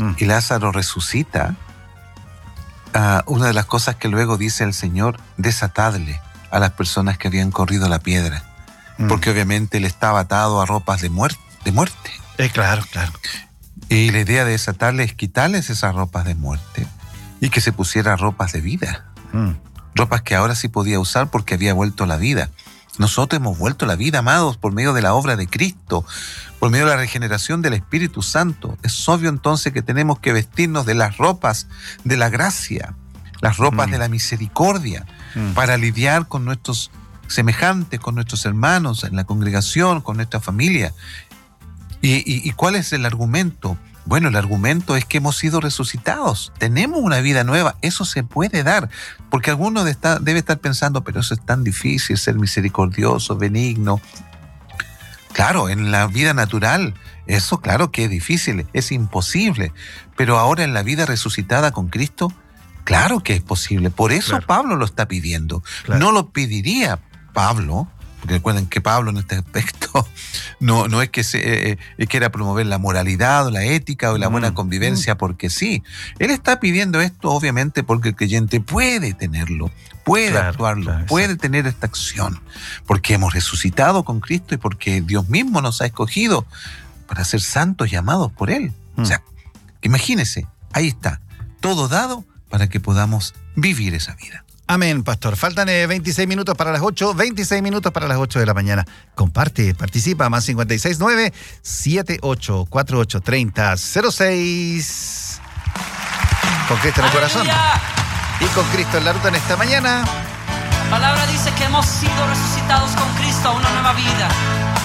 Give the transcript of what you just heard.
y Lázaro resucita, una de las cosas que luego dice el Señor, desatadle a las personas que habían corrido la piedra, porque obviamente él estaba atado a ropas de muerte. Claro. Y la idea de desatarle es quitarles esas ropas de muerte y que se pusiera ropas de vida. Ropas que ahora sí podía usar porque había vuelto la vida. Nosotros hemos vuelto la vida, amados, por medio de la obra de Cristo, por medio de la regeneración del Espíritu Santo. Es obvio entonces que tenemos que vestirnos de las ropas de la gracia, las ropas de la misericordia, para lidiar con nuestros semejantes, con nuestros hermanos en la congregación, con nuestra familia. ¿Y cuál es el argumento? Bueno, el argumento es que hemos sido resucitados, tenemos una vida nueva, eso se puede dar, porque alguno debe estar pensando, pero eso es tan difícil, ser misericordioso, benigno. Claro, en la vida natural, eso claro que es difícil, es imposible, pero ahora en la vida resucitada con Cristo, claro que es posible, por eso Pablo lo está pidiendo. No lo pediría Pablo, porque recuerden que Pablo en este aspecto no es que quiera promover la moralidad o la ética o la buena convivencia porque sí. Él está pidiendo esto obviamente porque el creyente puede tenerlo, puede actuarlo, puede tener esta acción, porque hemos resucitado con Cristo y porque Dios mismo nos ha escogido para ser santos y amados por Él. O sea, imagínese, ahí está, todo dado para que podamos vivir esa vida. Amén, pastor. Faltan 26 minutos para las 8, 26 minutos para las 8 de la mañana. Comparte, participa, más 569-7848-3006. Con Cristo en el corazón. Y con Cristo en la ruta en esta mañana. La palabra dice que hemos sido resucitados con Cristo a una nueva vida.